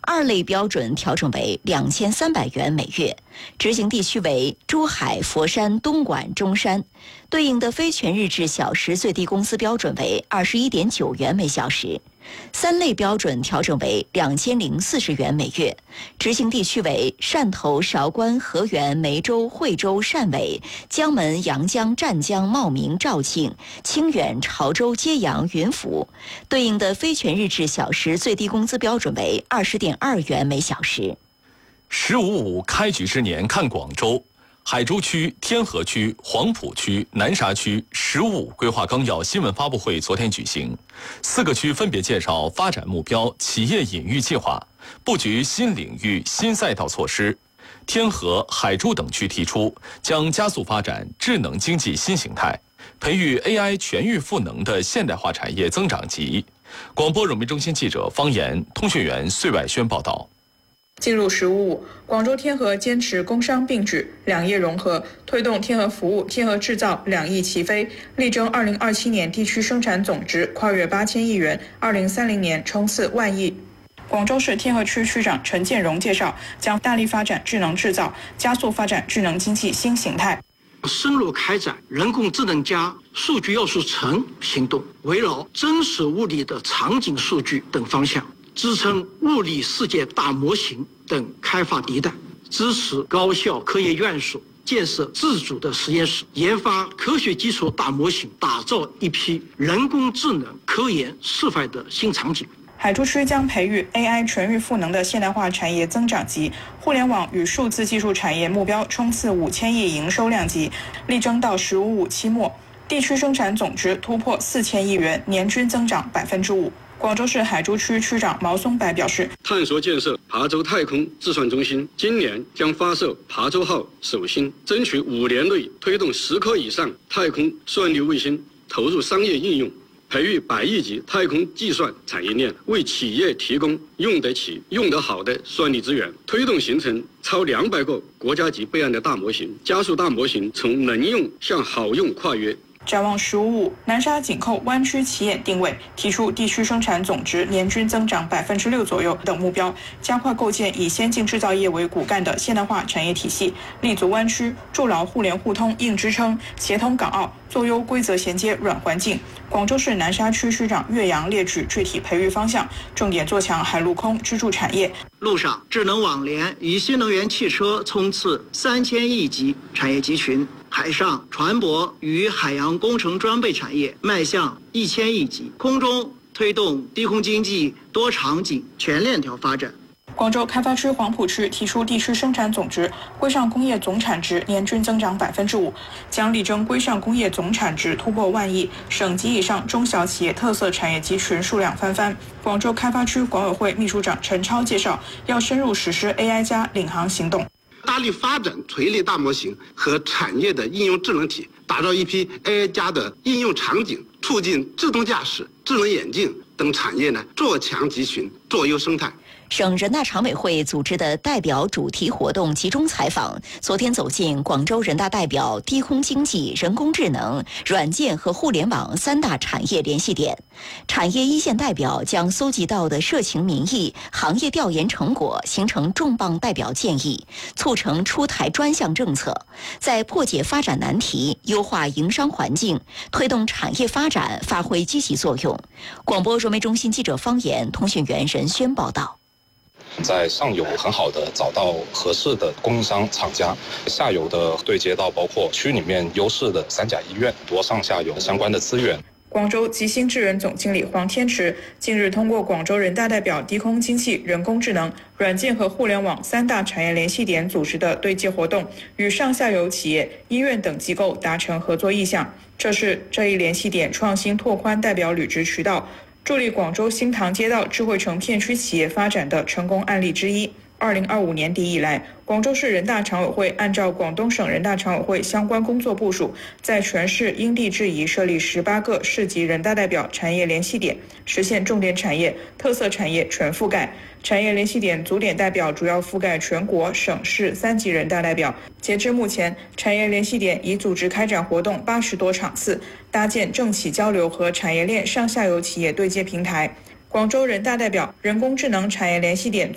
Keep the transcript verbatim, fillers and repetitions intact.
二类标准调整为两千三百元每月，执行地区为珠海、佛山、东莞、中山，对应的非全日制小时最低工资标准为二十一点九元每小时。三类标准调整为两千零四十元每月，执行地区为汕头、韶关、河源、梅州、惠州、汕尾、江门、阳江、湛江、茂名、肇庆、清远、潮州、揭阳、云浮，对应的非全日制小时最低工资标准为二十点二元每小时。 十五五开局之年看广州。海珠区、天河区、黄埔区、南沙区“十五”规划纲要新闻发布会昨天举行，四个区分别介绍发展目标、企业引域计划、布局新领域、新赛道措施。天河、海珠等区提出将加速发展智能经济新形态，培育 A I 全域赋能的现代化产业增长极。广播人民中心记者方言、通讯员穗外宣报道。 进入“十五五”，广州天河坚持工商并举、两业融合，推动天河服务、天河制造两翼齐飞，力争二零二七年地区生产总值跨越八千亿元，二零三零年冲刺万亿。广州市天河区区长陈建荣介绍，将大力发展智能制造，加速发展智能经济新形态， 深入开展人工智能加数据要素城行动，围绕真实物理的场景数据等方向，支撑物理世界大模型等开发迭代，支持高校科研院所建设自主的实验室，研发科学基础大模型，打造一批人工智能科研示范的新场景。 海珠区将培育 A I 全域赋能的现代化产业增长极，互联网与数字技术产业目标冲刺五千亿营收量级，力争到“十五五”期末，地区生产总值突破四千亿元，年均增长百分之五。广州市海珠区区长毛松白表示， 探索建设琶洲太空计算中心，今年将发射琶洲号首星，争取五年内推动十颗以上太空算力卫星投入商业应用，培育百亿级太空计算产业链，为企业提供用得起、用得好的算力资源，推动形成超两百个国家级备案的大模型，加速大模型从能用向好用跨越。 展望“十五五”，南沙紧扣湾区起眼定位，提出地区生产总值年均增长百分之六左右等目标，加快构建以先进制造业为骨干的现代化产业体系，立足湾区，筑牢互联互通硬支撑，协同港澳，做优规则衔接软环境。广州市南沙区区长岳阳列举具体培育方向，重点做强海陆空支柱产业。 路上，智能网联与新能源汽车冲刺三千亿级产业集群；海上，船舶与海洋工程装备产业迈向一千亿级；空中，推动低空经济多场景全链条发展。 广州开发区黄埔区提出地区生产总值规上工业总产值年均增长百分之五，将力争规上工业总产值突破万亿，省级以上中小企业特色产业集群数量翻番。广州开发区管委会秘书长陈超介绍，要深入实施 A I 加领航行动， 大力发展垂类大模型和产业的应用智能体，打造一批 A I 加的应用场景，促进自动驾驶、智能眼镜等产业呢做强集群，做优生态。 省人大常委会组织的代表主题活动集中采访，昨天走进广州人大代表低空经济、人工智能、软件和互联网三大产业联系点。产业一线代表将搜集到的社情民意、行业调研成果形成重磅代表建议，促成出台专项政策，在破解发展难题、优化营商环境、推动产业发展发挥积极作用。广播传媒中心记者方言、通讯员任轩报道。 在上游很好的找到合适的供应商厂家，下游的对接到包括区里面优势的三甲医院，多上下游相关的资源。 广州吉星智源总经理黄天池近日通过广州人大代表低空经济、人工智能、软件和互联网三大产业联系点组织的对接活动，与上下游企业、医院等机构达成合作意向。这是这一联系点创新拓宽代表履职渠道，助力广州新塘街道智慧城片区企业发展的成功案例之一。二零二五年底以来，广州市人大常委会按照广东省人大常委会相关工作部署，在全市因地制宜设立十八个市级人大代表产业联系点，实现重点产业、特色产业全覆盖。产业联系点组点代表主要覆盖全国、省市三级人大代表。截至目前，产业联系点已组织开展活动八十多场次，搭建政企交流和产业链上下游企业对接平台。广州人大代表人工智能产业联系点